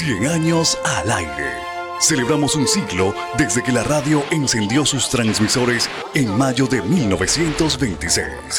100 años al aire. Celebramos un ciclo desde que la radio encendió sus transmisores en mayo de 1926.